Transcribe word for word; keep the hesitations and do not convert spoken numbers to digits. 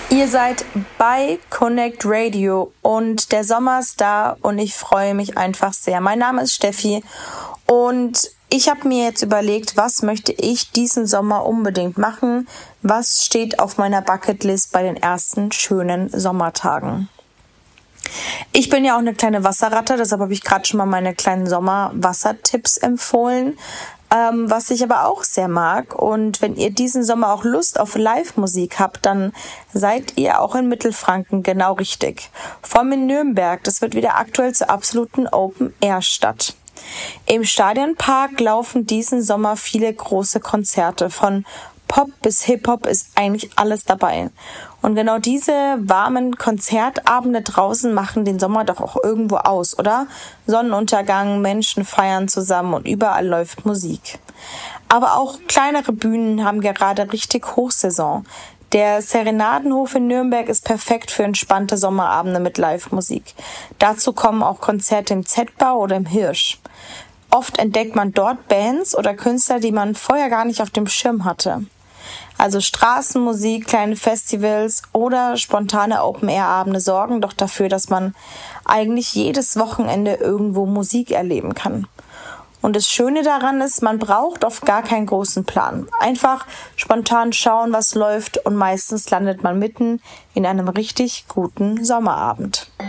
Ihr seid bei Connect Radio und der Sommer ist da und ich freue mich einfach sehr. Mein Name ist Steffi und ich habe mir jetzt überlegt, was möchte ich diesen Sommer unbedingt machen? Was steht auf meiner Bucketlist bei den ersten schönen Sommertagen? Ich bin ja auch eine kleine Wasserratte, deshalb habe ich gerade schon mal meine kleinen Sommerwassertipps empfohlen. Ähm, was ich aber auch sehr mag. Und wenn ihr diesen Sommer auch Lust auf Live-Musik habt, dann seid ihr auch in Mittelfranken genau richtig. Vor allem in Nürnberg, das wird wieder aktuell zur absoluten Open-Air statt. Im Stadionpark laufen diesen Sommer viele große Konzerte. Von Pop bis Hip-Hop ist eigentlich alles dabei. Und genau diese warmen Konzertabende draußen machen den Sommer doch auch irgendwo aus, oder? Sonnenuntergang, Menschen feiern zusammen und überall läuft Musik. Aber auch kleinere Bühnen haben gerade richtig Hochsaison. Der Serenadenhof in Nürnberg ist perfekt für entspannte Sommerabende mit Live-Musik. Dazu kommen auch Konzerte im Z-Bau oder im Hirsch. Oft entdeckt man dort Bands oder Künstler, die man vorher gar nicht auf dem Schirm hatte. Also Straßenmusik, kleine Festivals oder spontane Open-Air-Abende sorgen doch dafür, dass man eigentlich jedes Wochenende irgendwo Musik erleben kann. Und das Schöne daran ist, man braucht oft gar keinen großen Plan. Einfach spontan schauen, was läuft und meistens landet man mitten in einem richtig guten Sommerabend.